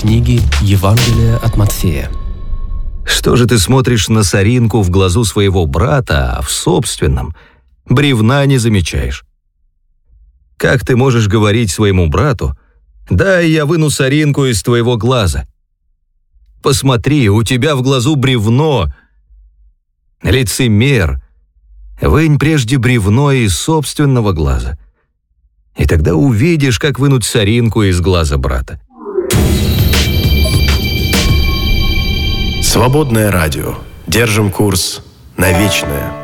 книги «Евангелие от Матфея». Что же ты смотришь на соринку в глазу своего брата, а в собственном бревна не замечаешь? Как ты можешь говорить своему брату: «Дай я выну соринку из твоего глаза»? Посмотри, у тебя в глазу бревно. Лицемер, вынь прежде бревно из собственного глаза, и тогда увидишь, как вынуть соринку из глаза брата. Свободное радио. Держим курс на вечное.